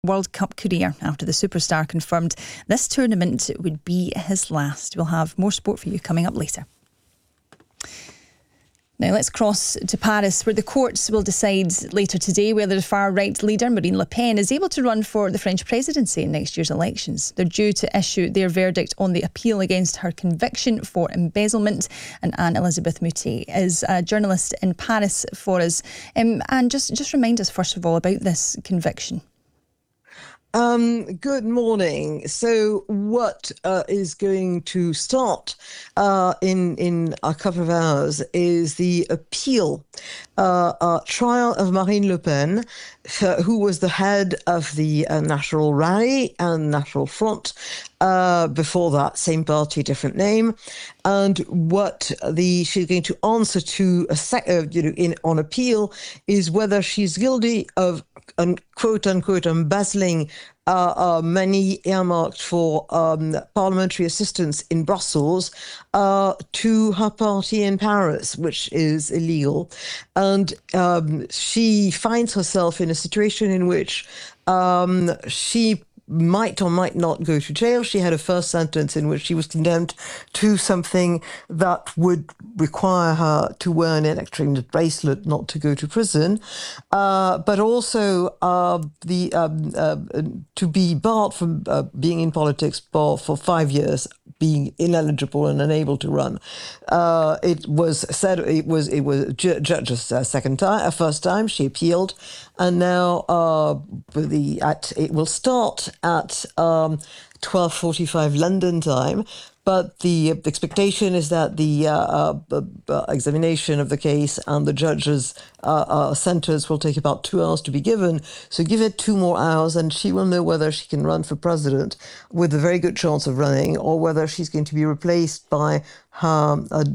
World Cup career after the superstar confirmed this tournament would be his last. We'll have more sport for you coming up later. Now let's cross to Paris, where the courts will decide later today whether the far-right leader Marine Le Pen is able to run for the French presidency in next year's elections. They're due to issue their verdict on the appeal against her conviction for embezzlement. And Anne-Elisabeth Moutet is a journalist in Paris for us. And just remind us, first of all, about this conviction. Good morning. So what is going to start in a couple of hours is the appeal trial of Marine Le Pen, who was the head of the National Rally and National Front. Before that, same party, different name. And what she's going to answer to on appeal is whether she's guilty of quote unquote embezzling money earmarked for parliamentary assistance in Brussels to her party in Paris, which is illegal. And she finds herself in a situation in which she might or might not go to jail. She had a first sentence in which she was condemned to something that would require her to wear an electronic bracelet, not to go to prison, but also to be barred from being in politics for 5 years, being ineligible and unable to run. It was said it was judge's first time. She appealed, and now it will start at 12:45 London time. But the expectation is that the examination of the case and the judge's sentence will take about 2 hours to be given. So give it 2 more hours and she will know whether she can run for president with a very good chance of running, or whether she's going to be replaced by her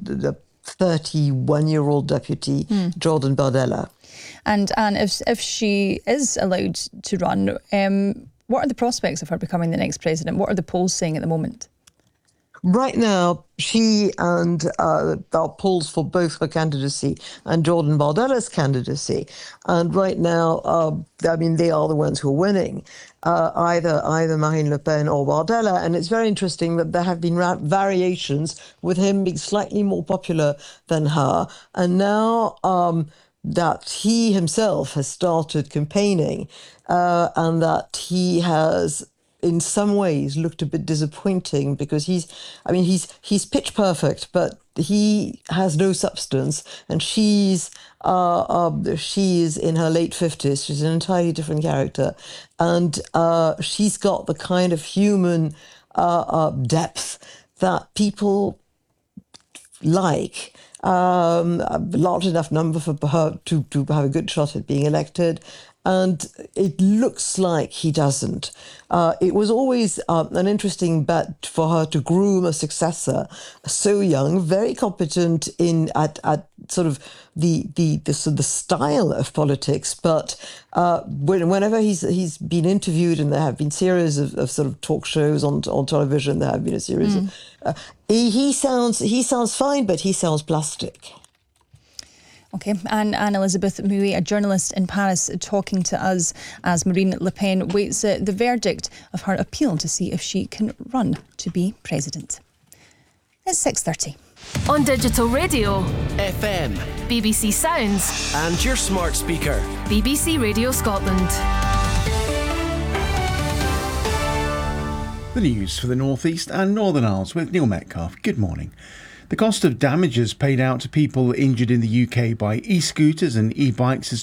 31-year-old deputy, Jordan Bardella. And if she is allowed to run, what are the prospects of her becoming the next president? What are the polls saying at the moment? Right now, she and there are polls for both her candidacy and Jordan Bardella's candidacy. And right now, they are the ones who are winning, either Marine Le Pen or Bardella. And it's very interesting that there have been variations with him being slightly more popular than her. And now that he himself has started campaigning and that he has in some ways looked a bit disappointing, because he's pitch perfect, but he has no substance, and she's in her late 50s. She's an entirely different character, and she's got the kind of human depth that people like. A large enough number for her to have a good shot at being elected. And it looks like he doesn't. It was always an interesting bet for her to groom a successor so young, very competent at sort of the style of politics. But whenever he's been interviewed, and there have been series of sort of talk shows on television, there have been a series of he sounds fine, but he sounds plastic. OK, and Anne-Elisabeth Moutet, a journalist in Paris, talking to us as Marine Le Pen waits the verdict of her appeal to see if she can run to be president. It's 6:30. On digital radio, FM, BBC Sounds, and your smart speaker, BBC Radio Scotland. The news for the North East and Northern Isles with Neil Metcalfe. Good morning. The cost of damages paid out to people injured in the UK by e-scooters and e-bikes has